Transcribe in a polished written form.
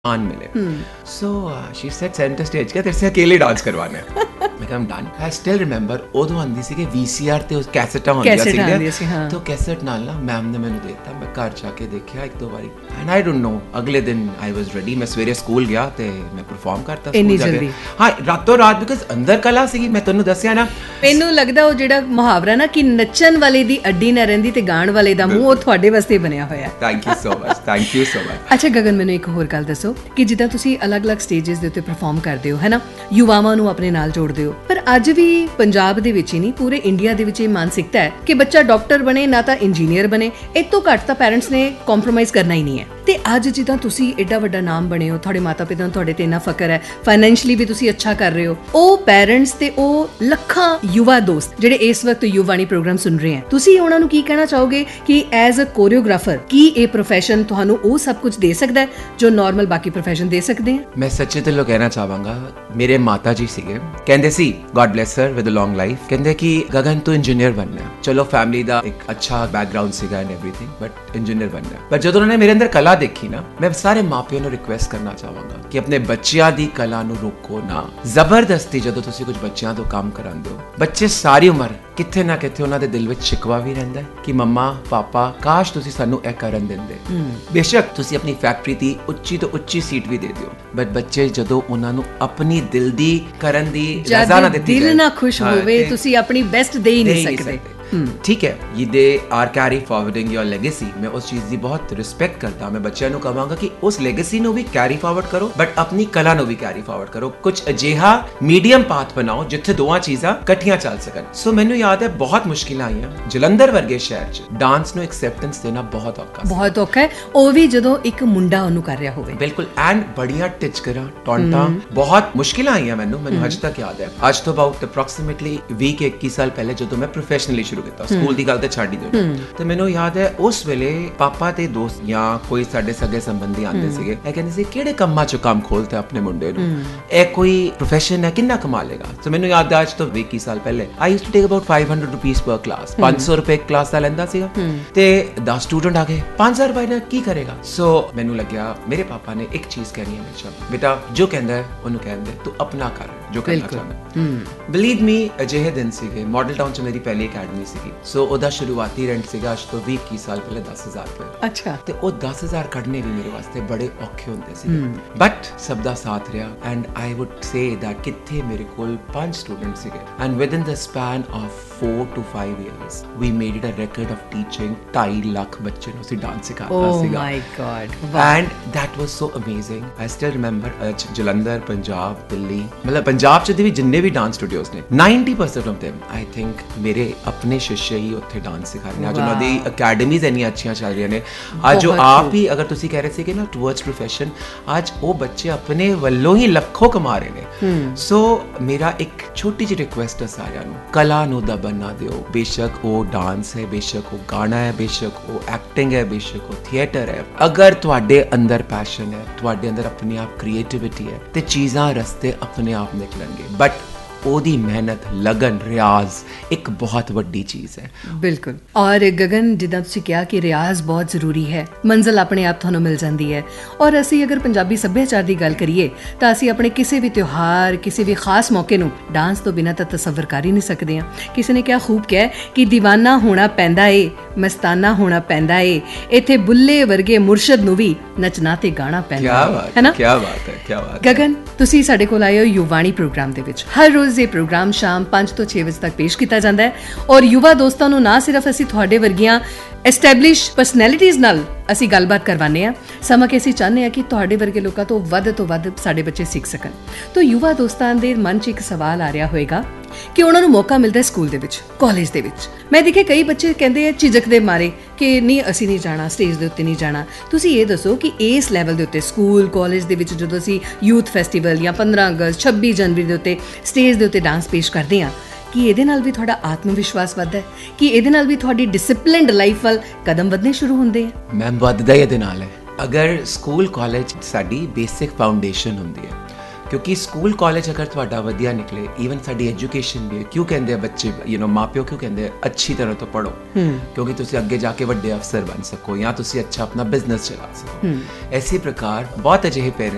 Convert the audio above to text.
आन मिले। So she said center stage क्या तेरे से अकेले डांस करवाना है। मैं कहा डन। I still remember ਉਦੋਂ ਆਂਦੀ ਸੀ ਕਿ VCR ਤੇ ਉਸ ਕੈਸੇਟਾਂ ਹੁੰਦੀਆਂ ਸੀ तो कैसेट ਨਾਲ ਨਾ ਮੈਮ ਨੇ ਮੈਨੂੰ ਦਿੱਤਾ। ਮੈਂ ਘਰ ਜਾ ਕੇ ਦੇਖਿਆ ਇੱਕ ਦੋ ਵਾਰੀ and I don't know ਅਗਲੇ ਦਿਨ I was ready। ਮੈਂ ਸਵੇਰੇ ਸਕੂਲ ਗਿਆ ਤੇ ਮੈਂ ਪਰਫਾਰਮ ਕਰਤਾ ਸਕੂਲ ਜਾ ਕੇ। ਹਾਂ ਰਾਤੋਂ ਰਾਤ ਬਿਕਾਜ਼ ਅੰਦਰ ਕਲਾ ਸੀਗੀ। ਮੈਂ ਤੁਹਾਨੂੰ ਦੱਸਿਆ ਨਾ, ਮੈਨੂੰ ਲੱਗਦਾ ਉਹ ਜਿਹੜਾ ਮੁਹਾਵਰਾ ਨਾ ਕਿ ਨੱਚਣ ਵਾਲੇ ਦੀ ਅੱਡੀ ਨਾ ਰਹਿੰਦੀ ਤੇ ਗਾਣ ਵਾਲੇ ਦਾ ਮੂੰਹ, ਉਹ ਤੁਹਾਡੇ ਵਾਸਤੇ ਬਣਿਆ ਹੋਇਆ। Thank you so much, thank you so much. ਅੱਛਾ ਗਗਨ, ਮੈਨੂੰ ਇੱਕ ਹੋਰ ਗੱਲ ਦੱਸੋ ਕਿ ਜਿੱਦਾਂ ਤੁਸੀਂ ਅਲੱਗ-ਅਲੱਗ ਸਟੇਜਸ ਦੇ ਉੱਤੇ ਪਰਫਾਰਮ ਕਰਦੇ ਹੋ ਹੈ ਨਾ, ਯੁਵਾਵਾਂ ਨੂੰ ਆਪਣੇ ਨਾਲ ਜੋੜਦੇ ਹੋ, ਪਰ ਅੱਜ ਵੀ ਪੰਜਾਬ ਦੇ ਵਿੱਚ ਹੀ ਨਹੀਂ ਪੂਰੇ ਇੰਡੀਆ ਦੇ ਵਿੱਚ ਇਹ ਮਾਨਸਿਕਤਾ ਹੈ ਕਿ ਬੱਚਾ ਡਾਕਟਰ ਬਣੇ ਨਾ ਤਾਂ ਇੰਜੀਨੀਅਰ ਬਣੇ, ਇਹ ਤੋਂ ਘੱਟ ਤਾਂ ਪੈਰੈਂਟਸ ਨੇ ਕੰਪਰੋਮਾਈਜ਼ ਕਰਨਾ ਹੀ ਨਹੀਂ ਹੈ। ਤੇ ਅੱਜ ਜਿੱਦਾਂ ਤੁਸੀਂ ਐਡਾ ਵੱਡਾ ਨਾਮ ਬਣੇ ਹੋ, ਤੁਹਾਡੇ ਮਾਤਾ ਪਿਤਾ ਨੂੰ ਤੁਹਾਡੇ ਤੇ ਇੰਨਾ ਫਕਰ ਹੈ, ਫਾਈਨੈਂਸ਼ਲੀ ਵੀ ਤੁਸੀਂ ਅੱਛਾ ਕਰ ਰਹੇ ਹੋ, ਉਹ ਪੈਰੈਂਟਸ ਤੇ ਉਹ ਲੱਖਾਂ ਯੁਵਾ ਦੋਸਤ ਜਿਹੜੇ ਇਸ ਵਕਤ ਯੁਵਾਣੀ ਪ੍ਰੋਗਰਾਮ ਸੁਣ ਰਹੇ ਹਨ, ਤੁਸੀਂ ਉਹਨਾਂ ਨੂੰ ਕੀ ਕਹਿਣਾ ਚਾਹੋਗੇ ਕਿ ਐਜ਼ ਅ ਕੋਰੀਓਗ੍ਰਾਫਰ ਕੀ ਇਹ ਪ੍ਰੋਫੈਸ਼ਨ ਤੁਹਾਨੂੰ ਉਹ ਸਭ ਕੁਝ ਦੇ ਸਕਦਾ ਹੈ ਜੋ ਨਾਰਮਲ ਬਾਕੀ ਪ੍ਰੋਫੈਸ਼ਨ ਦੇ ਸਕਦੇ ਆ? ਮੈਂ ਸੱਚੇ ਦਿਲੋਂ ਕਹਿਣਾ ਚਾਹਾਂਗਾ, ਮੇਰੇ ਮਾਤਾ ਜੀ ਸੀਗੇ, ਕਹਿੰਦੇ ਸੀ god bless her with a long life, ਕਹਿੰਦੇ ਕਿ ਗਗਨ ਤੂੰ ਇੰਜੀਨੀਅਰ ਬਣਨਾ। ਚਲੋ ਫੈਮਿਲੀ ਦਾ ਇੱਕ ਅੱਛਾ ਬੈਕਗ੍ਰਾਉਂਡ ਸੀਗਾ ਐਂਡ ਐਵਰੀਥਿੰਗ, ਬਟ ਇੰਜੀਨੀਅਰ ਬਣਨਾ। ਪਰ ਜਦੋਂ ਉਹਨਾਂ ਨੇ ਮੇਰੇ ਅੰਦਰ ਕਲਾ ਦੇਖੀ ਨਾ, ਮੈਂ ਸਾਰੇ ਮਾਪਿਆਂ ਨੂੰ ਰਿਕੁਐਸਟ ਕਰਨਾ ਚਾਹਾਂਗਾ ਕਿ ਆਪਣੇ ਬੱਚਿਆਂ ਦੀ ਕਲਾ ਨੂੰ ਰੋਕੋ ਨਾ। ਜ਼ਬਰਦਸਤੀ ਜਦੋਂ ਤੁਸੀਂ ਕੁਝ ਬੱਚਿਆਂ ਤੋਂ ਕੰਮ ਕਰਾਉਂਦੇ ਹੋ, ਬੱਚੇ ਸਾਰੀ ਉਮਰ ਕਿੱਥੇ ਨਾ ਕਿੱਥੇ ਉਹਨਾਂ ਦੇ ਦਿਲ ਵਿੱਚ ਸ਼ਿਕਵਾ ਵੀ ਰਹਿੰਦਾ ਕਿ ਮੰਮਾ ਪਾਪਾ ਕਾਸ਼ ਤੁਸੀਂ ਸਾਨੂੰ ਇਹ ਕਰਨ ਦਿੰਦੇ। ਬੇਸ਼ੱਕ ਤੁਸੀਂ ਆਪਣੀ ਫੈਕਟਰੀ ਦੀ ਉੱਚੀ ਤੋਂ ਉੱਚੀ ਸੀਟ ਵੀ ਦੇ ਦਿਓ, ਬਟ ਬੱਚੇ ਜਦੋਂ ਉਹਨਾਂ ਨੂੰ ਆਪਣੀ ਦਿਲ ਦੀ ਕਰਨ ਦੀ ਰਜ਼ਾ ਨਾ ਦਿੱਤੀ, ਦਿਲ ਨਾ ਖੁਸ਼ ਹੋਵੇ, ਤੁਸੀਂ ਆਪਣੀ ਬੈਸਟ ਦੇ ਹੀ ਨਹੀਂ ਸਕਦੇ। ਠੀਕ ਹੈ, ਇਹ they are carry forwarding your legacy. ਮੈਂ ਉਸ ਚੀਜ਼ ਦੀ ਬਹੁਤ ਰਿਸਪੈਕਟ ਕਰਦਾ। ਮੈਂ ਬੱਚਿਆਂ ਨੂੰ ਕਹਾਂਗਾ ਕਿ ਉਸ ਲੈਗੇਸੀ ਨੂੰ ਵੀ ਕੈਰੀ ਫਾਰਵਰਡ ਕਰੋ, ਬਟ ਆਪਣੀ ਕਲਾ ਨੂੰ ਵੀ ਕੈਰੀ ਫਾਰਵਰਡ ਕਰੋ। ਕੁਝ ਅਜਿਹਾ ਮੀਡੀਅਮ ਪਾਥ ਬਣਾਓ ਜਿੱਥੇ ਦੋਵਾਂ ਚੀਜ਼ਾਂ ਇਕੱਠੀਆਂ ਚੱਲ ਸਕਣ। ਸੋ ਮੈਨੂੰ ਯਾਦ ਹੈ ਬਹੁਤ ਮੁਸ਼ਕਿਲਾਂ ਆਈਆਂ ਜਲੰਧਰ ਵਰਗੇ ਸ਼ਹਿਰ 'ਚ, ਡਾਂਸ ਨੂੰ ਐਕਸੈਪਟੈਂਸ ਦੇਣਾ ਬਹੁਤ ਔਖਾ, ਬਹੁਤ ਔਖਾ ਹੈ, ਉਹ ਵੀ ਜਦੋਂ ਇੱਕ ਮੁੰਡਾ ਉਹਨੂੰ ਕਰ ਰਿਹਾ ਹੋਵੇ। ਬਿਲਕੁਲ, ਐਂਡ ਬੜੀਆਂ ਟਿਚਕਰਾਂ ਟੌਂਟਾਂ, ਬਹੁਤ ਮੁਸ਼ਕਿਲਾਂ ਆਈਆਂ ਮੈਨੂੰ ਅੱਜ ਤੱਕ ਯਾਦ ਹੈ। ਅੱਜ ਤੋਂ ਅਬਾਊਟ ਅਪਰੋਕਸੀਮੇਟਲੀ 20-21 ਸਾਲ ਪਹਿਲੇ ਜਦੋਂ ਮੈਂ ਪ੍ਰੋਫੈਸ਼ਨਲੀ ਸ਼ੁਰੂ ਕੀਤਾ, ਸਕੂਲ ਦੀ ਗੱਲ ਤੇ ਛੱਡ ਹੀ ਦਿਓ, ਤੇ ਮੈਨੂੰ ਯਾਦ ਹੈ ਉਸ ਵੇਲੇ ਪਾਪਾ ਤੇ ਦੋਸਤ ਜਾਂ ਕੋਈ ਸਾਡੇ ਸਗੇ ਸੰਬੰਧੀ ਆਉਂਦੇ ਸੀਗੇ, ਇਹ ਕਹਿੰਦੇ ਸੀ ਕਿਹੜੇ ਕੰਮਾਂ 'ਚ ਕੰਮ ਖੋਲਤੇ ਆਪਣੇ ਮੁੰਡੇ ਨੂੰ, ਇਹ ਕੋਈ ਪ੍ਰੋਫੈਸ਼ਨ ਹੈ, ਕਿੰਨਾ ਕਮਾ ਲੇਗਾ। ਸੋ ਮੈਨੂੰ ਯਾਦ ਹੈ ਅੱਜ ਤੋਂ 21 ਸਾਲ ਪਹਿਲੇ ਆਈ used to take about 500 rupees ਪਰ ਕਲਾਸ, 500 ਰੁਪਏ ਕਲਾਸ ਦਾ ਲੈਂਦਾ ਸੀਗਾ, ਤੇ 10 ਸਟੂਡੈਂਟ ਆ ਗਏ, 5000 ਰੁਪਏ ਨਾਲ ਕੀ ਕਰੇਗਾ। ਸੋ ਮੈਨੂੰ ਲੱਗਿਆ ਮੇਰੇ ਪਾਪਾ ਨੇ ਇੱਕ ਚੀਜ਼ ਕਹਿਣੀ ਹਮੇਸ਼ਾ, ਬੇਟਾ ਜੋ ਕਹਿੰਦਾ ਹੈ ਉਹਨੂੰ ਕਹਿੰਦੇ, ਤੂੰ ਆਪਣਾ ਕਰ ਜੋ ਕਰਨਾ ਚਾਹੁੰਦਾ। ਬਿਲੀਵ ਮੀ, ਅਜਿਹੇ ਦਿਨ ਸੀਗੇ। ਮਾਡਲ ਟਾਊਨ 'ਚ ਮੇਰੀ ਪਹਿਲੀ ਅਕੈਡਮੀ ਸੀਗੀ, ਸੋ ਉਹਦਾ ਸ਼ੁਰੂਆਤੀ ਰੈਂਟ ਸੀਗਾ ਅੱਜ ਤੋਂ 20-21 ਸਾਲ ਪਹਿਲੇ 10,000 ਰੁਪਏ। ਅੱਛਾ। ਤੇ ਉਹ 10,000 ਕੱਢਨੇ ਵੀ ਮੇਰੇ ਵਾਸਤੇ ਬੜੇ ਔਖੇ ਹੁੰਦੇ ਸੀ, ਬਟ ਸਭ ਦਾ ਸਾਥ ਰਿਹਾ। And I wood say that ਕਿੱਥੇ ਮੇਰੇ ਕੋਲ 5 ਸਟੂਡੈਂਟ ਸੀਗੇ, and within the span of 4 to 5 years we made it a record of teaching 2.5 lakh ਬੱਚੇ ਨੂੰ ਅਸੀਂ ਡਾਂਸ ਸਿਖਾਇਆ ਸੀਗਾ। Oh my God, and that was so amazing. I still remember Jalandhar, Punjab, Delhi, ਮਤਲਬ ਪੰਜਾਬ 'ਚ ਵੀ ਜਿੰਨੇ ਵੀ ਡਾਂਸ ਸਟੂਡੀਓਜ਼ ਨੇ, 90% of them I think ਮੇਰੇ ਆਪਣੇ ਸ਼ਿਸ਼ੇ ਹੀ ਉੱਥੇ ਡਾਂਸ ਸਿਖਾ ਰਹੇ ਨੇ। ਅੱਜ ਉਹਨਾਂ ਦੀ ਅਕੈਡਮੀਜ਼ ਇੰਨੀਆਂ ਅੱਛੀਆਂ ਚੱਲ ਰਹੀਆਂ ਨੇ। ਅੱਜ ਉਹ ਆਪ ਹੀ, ਅਗਰ ਤੁਸੀਂ ਕਹਿ ਰਹੇ ਸੀ ਕਿ ਨਾ ਟੂਵਰਡਸ ਪ੍ਰੋਫੈਸ਼ਨ, ਅੱਜ ਉਹ ਬੱਚੇ ਆਪਣੇ ਵੱਲੋਂ ਹੀ ਲੱਖੋਂ ਕਮਾ ਰਹੇ ਨੇ। ਸੋ ਮੇਰਾ ਇੱਕ ਛੋਟੀ ਜਿਹੀ ਰਿਕੁਐਸਟ ਹੈ ਸਾਰਿਆਂ ਨੂੰ, ਕਲਾ ਨੂੰ ਦਬਾ ਨਾ ਦਿਓ। ਬੇਸ਼ੱਕ ਉਹ ਡਾਂਸ ਹੈ, ਬੇਸ਼ੱਕ ਉਹ ਗਾਣਾ ਹੈ, ਬੇਸ਼ੱਕ ਉਹ ਐਕਟਿੰਗ ਹੈ, ਬੇਸ਼ੱਕ ਉਹ ਥੀਏਟਰ ਹੈ, ਅਗਰ ਤੁਹਾਡੇ ਅੰਦਰ ਪੈਸ਼ਨ ਹੈ, ਤੁਹਾਡੇ ਅੰਦਰ ਆਪਣੇ ਆਪ ਕ੍ਰੀਏਟਿਵਿਟੀ ਹੈ, ਤੇ ਚੀਜ਼ਾਂ ਰਸਤੇ ਆਪਣੇ ਆਪ ਨਿਕਲਣਗੇ। ਬਟ ਉਹਦੀ ਮਿਹਨਤ, ਲਗਨ, ਰਿਆਜ਼ ਇੱਕ ਬਹੁਤ ਵੱਡੀ ਚੀਜ਼ ਹੈ। ਬਿਲਕੁਲ। ਔਰ ਗਗਨ, ਜਿੱਦਾਂ ਤੁਸੀਂ ਕਿਹਾ ਕਿ ਰਿਆਜ਼ ਬਹੁਤ ਜ਼ਰੂਰੀ ਹੈ, ਮੰਜ਼ਿਲ ਆਪਣੇ ਆਪ ਤੁਹਾਨੂੰ ਮਿਲ ਜਾਂਦੀ ਹੈ। ਔਰ ਅਸੀਂ ਅਗਰ ਪੰਜਾਬੀ ਸੱਭਿਆਚਾਰ ਦੀ ਗੱਲ ਕਰੀਏ ਤਾਂ ਅਸੀਂ ਆਪਣੇ ਕਿਸੇ ਵੀ ਤਿਉਹਾਰ, ਕਿਸੇ ਵੀ ਖਾਸ ਮੌਕੇ ਨੂੰ ਡਾਂਸ ਤੋਂ ਬਿਨਾਂ ਤਾਂ ਤਸੱਵਰ ਕਰ ਹੀ ਨਹੀਂ ਸਕਦੇ ਹਾਂ। ਕਿਸੇ ਨੇ ਕਿਹਾ, ਖੂਬ ਕਿਹਾ ਕਿ ਦੀਵਾਨਾ ਹੋਣਾ ਪੈਂਦਾ ਏ, ਮਸਤਾਨਾ ਹੋਣਾ ਪੈਂਦਾ ਏ, ਇੱਥੇ ਬੁੱਲੇ ਵਰਗੇ ਮੁਰਸ਼ਦ ਨੂੰ ਵੀ ਨੱਚਣਾ ਤੇ ਗਾਣਾ ਪੈਂਦਾ ਹੈ ਨਾ। ਕੀ ਬਾਤ ਹੈ, ਕੀ ਬਾਤ ਹੈ। ਗਗਨ, ਤੁਸੀਂ ਸਾਡੇ ਕੋਲ ਆਏ ਹੋ ਯੁਵਾਣੀ ਪ੍ਰੋਗਰਾਮ ਦੇ ਵਿੱਚ। ਹਰ ਰੋਜ਼ ਇਹ ਪ੍ਰੋਗਰਾਮ ਸ਼ਾਮ 5 ਤੋਂ 6 ਵਜੇ ਤੱਕ ਪੇਸ਼ ਕੀਤਾ ਜਾਂਦਾ ਹੈ, ਔਰ ਯੁਵਾ ਦੋਸਤਾਂ ਨੂੰ ਨਾ ਸਿਰਫ ਅਸੀਂ ਤੁਹਾਡੇ ਵਰਗੀਆਂ ਐਸਟੈਬਲਿਸ਼ ਪਰਸਨੈਲਿਟੀਜ਼ ਨਾਲ ਅਸੀਂ ਗੱਲਬਾਤ ਕਰਵਾਉਂਦੇ ਹਾਂ, ਸਮਾਂ ਕਿ ਅਸੀਂ ਚਾਹੁੰਦੇ ਹਾਂ ਕਿ ਤੁਹਾਡੇ ਵਰਗੇ ਲੋਕਾਂ ਤੋਂ ਵੱਧ ਸਾਡੇ ਬੱਚੇ ਸਿੱਖ ਸਕਣ। ਤਾਂ ਯੁਵਾ ਦੋਸਤਾਂ ਦੇ ਮਨ 'ਚ ਇੱਕ ਸਵਾਲ ਆ ਰਿਹਾ ਹੋਏਗਾ ਕਿ ਉਹਨਾਂ ਨੂੰ ਮੌਕਾ ਮਿਲਦਾ ਸਕੂਲ ਦੇ ਵਿੱਚ, ਕਾਲਜ ਦੇ ਵਿੱਚ। ਮੈਂ ਦੇਖਿਆ ਕਈ ਬੱਚੇ ਕਹਿੰਦੇ ਆ ਝਿਜਕਦੇ ਮਾਰੇ ਕਿ ਨਹੀਂ ਅਸੀਂ ਨਹੀਂ ਜਾਣਾ, ਸਟੇਜ ਦੇ ਉੱਤੇ ਨਹੀਂ ਜਾਣਾ। ਤੁਸੀਂ ਇਹ ਦੱਸੋ ਕਿ ਇਸ ਲੈਵਲ ਦੇ ਉੱਤੇ ਸਕੂਲ, ਕਾਲਜ ਦੇ ਵਿੱਚ ਜਦੋਂ ਅਸੀਂ ਯੂਥ ਫੈਸਟੀਵਲ ਜਾਂ 15 ਅਗਸਤ, 26 ਜਨਵਰੀ ਦੇ ਉੱਤੇ ਸਟੇਜ ਦੇ ਉੱਤੇ ਡਾਂਸ ਪੇਸ਼ ਕਰਦੇ ਹਾਂ, ਕਿ ਇਹਦੇ ਨਾਲ ਵੀ ਤੁਹਾਡਾ ਆਤਮ ਵਿਸ਼ਵਾਸ ਵੱਧਦਾ ਹੈ, ਕਿ ਇਹਦੇ ਨਾਲ ਵੀ ਤੁਹਾਡੀ ਡਿਸਿਪਲਿਨਡ ਲਾਈਫ ਵੱਲ ਕਦਮ ਵਧਣੇ ਸ਼ੁਰੂ ਹੁੰਦੇ ਆ? ਮੈਮ, ਵੱਧਦਾ ਹੀ ਇਹਦੇ ਨਾਲ ਹੈ। ਅਗਰ ਸਕੂਲ, ਕਾਲਜ ਸਾਡੀ ਬੇਸਿਕ ਫਾਊਂਡੇਸ਼ਨ ਹੁੰਦੀ ਹੈ, ਕਿਉਂਕਿ ਸਕੂਲ, ਕਾਲਜ ਅਗਰ ਤੁਹਾਡਾ ਵਧੀਆ ਨਿਕਲੇ, ਈਵਨ ਸਾਡੀ ਐਜੂਕੇਸ਼ਨ ਵੀ, ਕਿਉਂ ਕਹਿੰਦੇ ਆ ਬੱਚੇ, ਮਾਪਿਓ ਕਿਉਂ ਕਹਿੰਦੇ ਆ ਅੱਛੀ ਤਰ੍ਹਾਂ ਤੋਂ ਪੜ੍ਹੋ, ਕਿਉਂਕਿ ਤੁਸੀਂ ਅੱਗੇ ਜਾ ਕੇ ਵੱਡੇ ਅਫਸਰ ਬਣ ਸਕੋ ਜਾਂ ਤੁਸੀਂ ਅੱਛਾ ਆਪਣਾ ਬਿਜ਼ਨਸ ਚਲਾ ਸਕੋ। ਇਸੇ ਪ੍ਰਕਾਰ ਬਹੁਤ ਅਜਿਹੇ ਪੇਰੈਂਟਸ